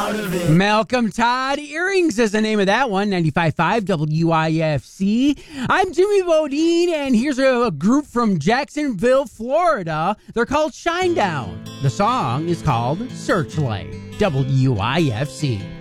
out of it. Malcolm Todd, Earrings is the name of that one. 95.5 WIFC. I'm Jimmy Bodine, and here's a group from Jacksonville, Florida. They're called Shinedown. The song is called Searchlight. WIFC.